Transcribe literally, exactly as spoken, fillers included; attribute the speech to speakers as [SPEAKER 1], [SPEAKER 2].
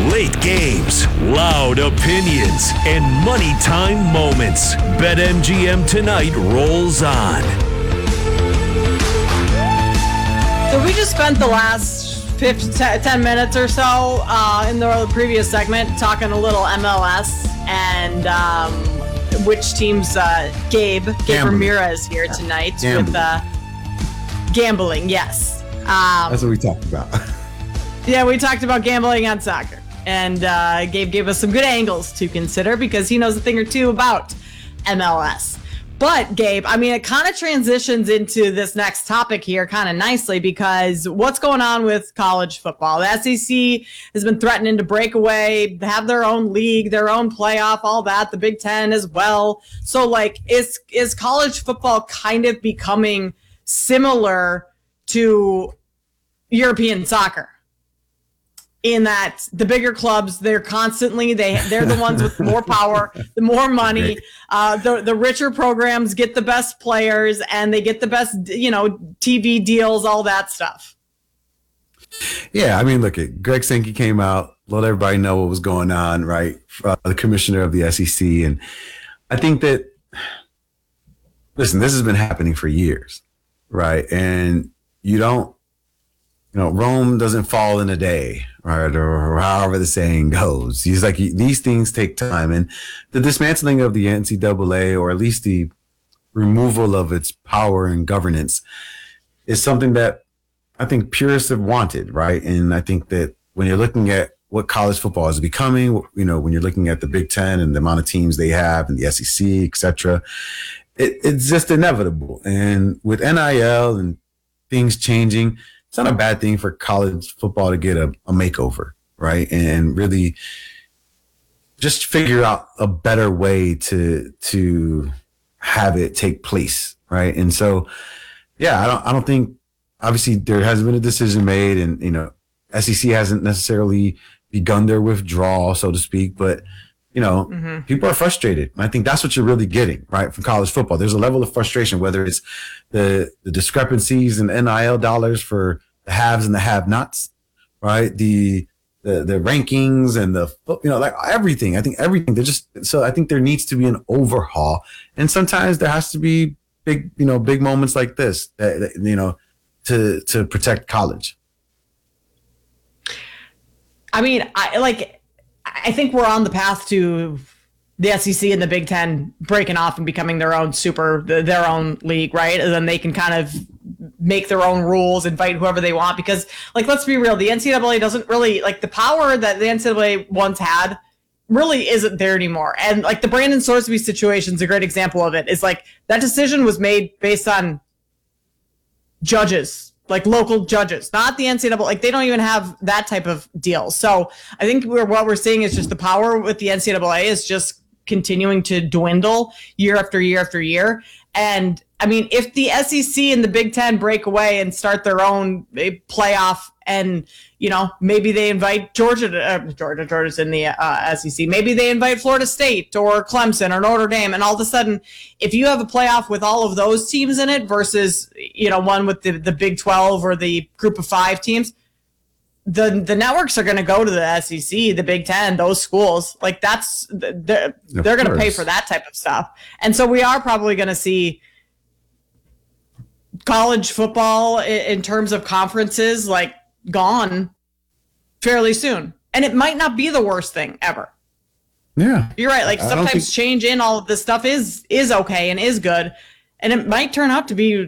[SPEAKER 1] Late games, loud opinions, and money time moments. BetMGM Tonight rolls on.
[SPEAKER 2] So we just spent the last fifteen, ten minutes or so uh, in the previous segment talking a little M L S and um, which teams uh, Gabe, Gabe gambling. Ramirez here tonight gambling. with uh, gambling, yes. Um,
[SPEAKER 3] That's what we talked about.
[SPEAKER 2] Yeah, we talked about gambling on soccer. And uh, Gabe gave us some good angles to consider because he knows a thing or two about M L S. But, Gabe, I mean, it kind of transitions into this next topic here kind of nicely because what's going on with college football? The S E C has been threatening to break away, have their own league, their own playoff, all that, the Big Ten as well. So, like, is is college football kind of becoming similar to European soccer? In that the bigger clubs, they're constantly, they, they're the ones with more power, the more money, uh, the, the richer programs get the best players and they get the best, you know, T V deals, all that stuff.
[SPEAKER 3] Yeah, I mean, look, at Greg Sankey came out, let everybody know what was going on, right? Uh, the commissioner of the S E C. And I think that, listen, this has been happening for years, right? And you don't, you know, Rome doesn't fall in a day, right? Or however the saying goes. He's like, these things take time. And the dismantling of the N C double A, or at least the removal of its power and governance, is something that I think purists have wanted, right? And I think that when you're looking at what college football is becoming, you know, when you're looking at the Big Ten and the amount of teams they have and the S E C, et cetera, it, it's just inevitable. And with N I L and things changing, it's not a bad thing for college football to get a, a makeover, right? And really just figure out a better way to to have it take place, right? And so, yeah, I don't I don't think, obviously there hasn't been a decision made, and you know, S E C hasn't necessarily begun their withdrawal, so to speak, but you know, mm-hmm. people are frustrated. And I think that's what you're really getting, right, from college football. There's a level of frustration, whether it's the the discrepancies in N I L dollars for the haves and the have-nots, right? The the the rankings and the, you know, like everything. I think everything. They're just, so I think there needs to be an overhaul. And sometimes there has to be big, you know, big moments like this, that, that, you know, to to protect college.
[SPEAKER 2] I mean, I like. I think we're on the path to the S E C and the Big Ten breaking off and becoming their own super, their own league, right? And then they can kind of make their own rules, invite whoever they want. Because, like, let's be real, the N C double A doesn't really, like, the power that the N C double A once had really isn't there anymore. And, like, the Brandon Sorsby situation is a great example of it. It's like that decision was made based on judges. Like local judges, not the N C double A. Like they don't even have that type of deal. So I think we're, what we're seeing is just the power with the N C double A is just continuing to dwindle year after year after year. And I mean, if the S E C and the Big Ten break away and start their own playoff, and you know, maybe they invite Georgia, to, uh, Georgia, Georgia's in the uh, S E C. Maybe they invite Florida State or Clemson or Notre Dame, and all of a sudden, if you have a playoff with all of those teams in it versus, you know, one with the, the Big twelve or the Group of Five teams, the the networks are going to go to the S E C, the Big Ten, those schools. Like that's they're they're going to pay for that type of stuff, and so we are probably going to see college football in, in terms of conferences like gone fairly soon, and it might not be the worst thing ever.
[SPEAKER 3] Yeah,
[SPEAKER 2] you're right. Like sometimes think- change in all of this stuff is is okay and is good, and it might turn out to be